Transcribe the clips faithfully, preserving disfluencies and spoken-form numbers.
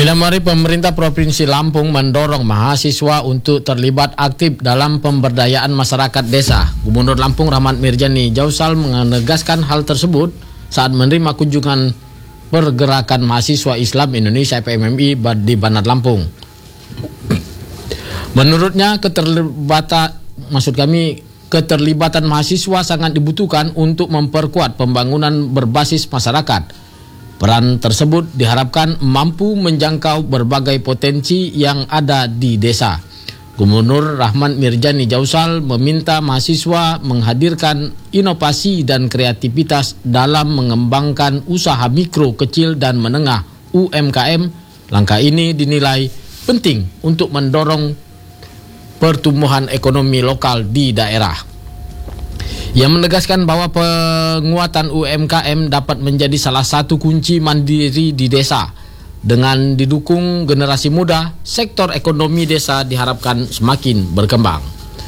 Bila mari pemerintah Provinsi Lampung mendorong mahasiswa untuk terlibat aktif dalam pemberdayaan masyarakat desa. Gubernur Lampung Rahmat Mirjani Jausal menegaskan hal tersebut saat menerima kunjungan Pergerakan Mahasiswa Islam Indonesia P M M I di Banat Lampung. Menurutnya keterlibatan maksud kami keterlibatan mahasiswa sangat dibutuhkan untuk memperkuat pembangunan berbasis masyarakat. Peran tersebut diharapkan mampu menjangkau berbagai potensi yang ada di desa. Gubernur Rahmat Mirjani Jausal meminta mahasiswa menghadirkan inovasi dan kreativitas dalam mengembangkan usaha mikro, kecil, dan menengah U M K M. Langkah ini dinilai penting untuk mendorong pertumbuhan ekonomi lokal di daerah. Ia menegaskan bahwa penguatan U M K M dapat menjadi salah satu kunci mandiri di desa. Dengan didukung generasi muda, sektor ekonomi desa diharapkan semakin berkembang.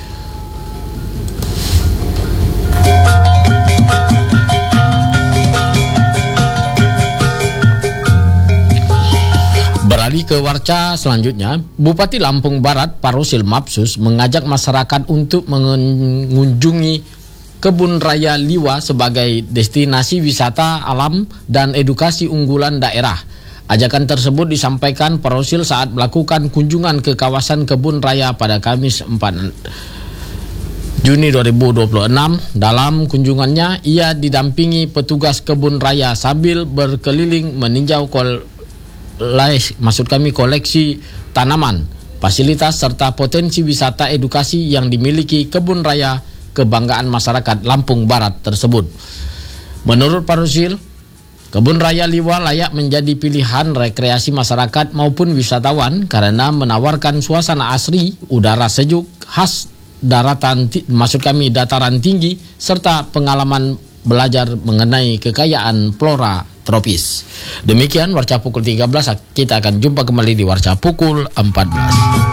Beralih ke warca selanjutnya, Bupati Lampung Barat Parosil Mapsus mengajak masyarakat untuk mengunjungi Kebun Raya Liwa sebagai destinasi wisata alam dan edukasi unggulan daerah. Ajakan tersebut disampaikan Parosil saat melakukan kunjungan ke kawasan Kebun Raya pada Kamis empat Juni dua ribu dua puluh enam. Dalam kunjungannya, ia didampingi petugas Kebun Raya sambil berkeliling meninjau kol maksud kami koleksi tanaman, fasilitas serta potensi wisata edukasi yang dimiliki Kebun Raya kebanggaan masyarakat Lampung Barat tersebut. Menurut Parosil, Kebun Raya Liwa layak menjadi pilihan rekreasi masyarakat maupun wisatawan karena menawarkan suasana asri, udara sejuk khas daratan maksud kami dataran tinggi serta pengalaman belajar mengenai kekayaan flora tropis. Demikian Warca Pukul tiga belas, kita akan jumpa kembali di Warca Pukul empat belas.